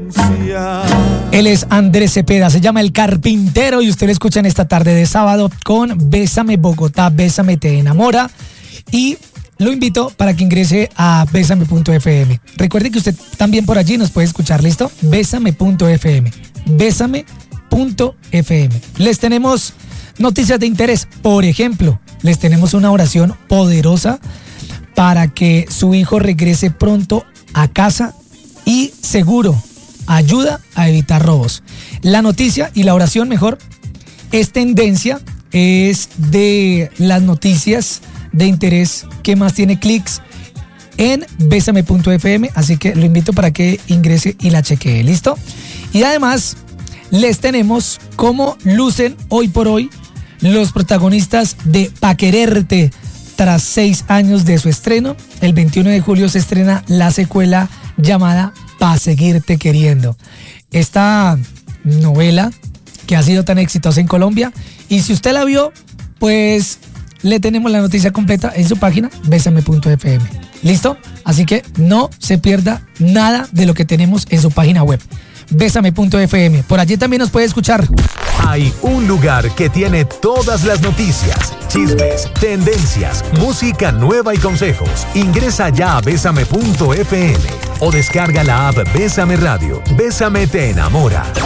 Él es Andrés Cepeda, se llama El Carpintero y usted lo escucha en esta tarde de sábado con Bésame Bogotá, Bésame te enamora. Y lo invito para que ingrese a besame.fm. Recuerde que usted también por allí nos puede escuchar, ¿listo? Besame.fm. Besame.fm. Les tenemos noticias de interés. Por ejemplo, les tenemos una oración poderosa para que su hijo regrese pronto a casa y seguro ayuda a evitar robos. La noticia y la oración mejor es tendencia, es de las noticias de interés que más tiene clics en besame.fm, así que lo invito para que ingrese y la chequee, ¿listo? Y además les tenemos cómo lucen hoy por hoy los protagonistas de Pa' Quererte. Tras 6 años de su estreno, el 21 de julio se estrena la secuela llamada Pa' Seguirte Queriendo. Esta novela que ha sido tan exitosa en Colombia, y si usted la vio, pues le tenemos la noticia completa en su página besame.fm. ¿Listo? Así que no se pierda nada de lo que tenemos en su página web, besame.fm. Por allí también nos puede escuchar. Hay un lugar que tiene todas las noticias, chismes, tendencias, música nueva y consejos. Ingresa ya a besame.fm o descarga la app Bésame Radio. Bésame te enamora.